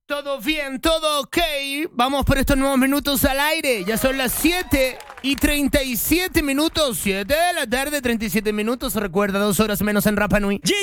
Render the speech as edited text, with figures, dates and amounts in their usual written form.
Todo bien, todo ok. Vamos por estos nuevos minutos al aire. Ya son las 7:37 minutos. 7 de la tarde, 37 minutos. Recuerda, 2 horas menos en Rapa Nui.